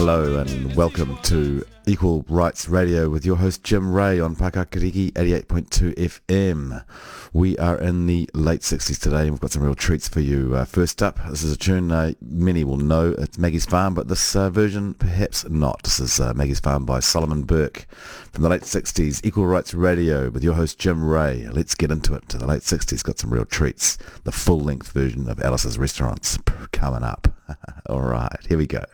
Hello and welcome to Equal Rights Radio with your host Jim Ray on Pakakiriki 88.2 FM. We are in the late 60s today and we've got some real treats for you. First up, this is a tune many will know, it's Maggie's Farm, but this version perhaps not. This is Maggie's Farm by Solomon Burke from the late 60s. Equal Rights Radio with your host Jim Ray. Let's get into it. To the late 60s, got some real treats. The full-length version of Alice's Restaurants coming up. All right, here we go.